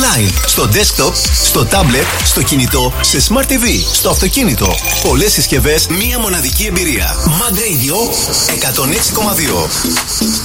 online, στο desktop, στο tablet, στο κινητό, σε Smart TV, στο αυτοκίνητο. Πολλές συσκευές, μία μοναδική εμπειρία. Mad Radio 106,2.